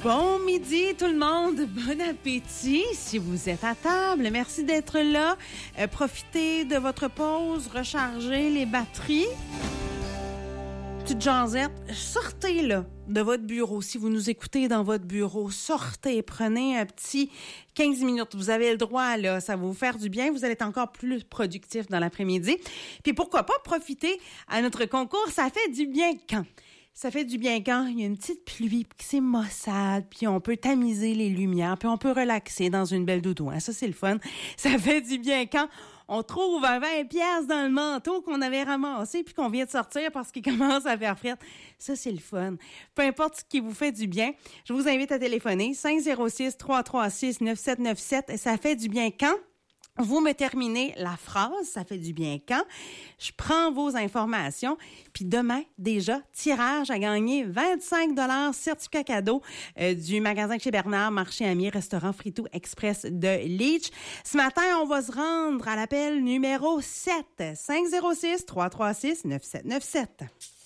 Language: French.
Bon midi tout le monde, bon appétit si vous êtes à table. Merci d'être là. Profitez de votre pause, rechargez les batteries. Petite jasette, sortez là de votre bureau. Si vous nous écoutez dans votre bureau, sortez, prenez un petit 15 minutes. Vous avez le droit, là, ça va vous faire du bien. Vous allez être encore plus productif dans l'après-midi. Puis pourquoi pas profiter à notre concours. Ça fait du bien quand? Ça fait du bien quand il y a une petite pluie, puis c'est maussade, puis on peut tamiser les lumières, puis on peut relaxer dans une belle doudou. Hein? Ça, c'est le fun. Ça fait du bien quand on trouve un 20 pièces dans le manteau qu'on avait ramassé puis qu'on vient de sortir parce qu'il commence à faire fret. Ça, c'est le fun. Peu importe ce qui vous fait du bien, je vous invite à téléphoner 506-336-9797. Ça fait du bien quand? Vous me terminez la phrase, ça fait du bien quand. Je prends vos informations. Puis demain, déjà, tirage à gagner 25 $ certificat cadeau du magasin chez Bernard, Marché Ami, restaurant Frito Express de Leach. Ce matin, on va se rendre à l'appel numéro 7, 506-336-9797.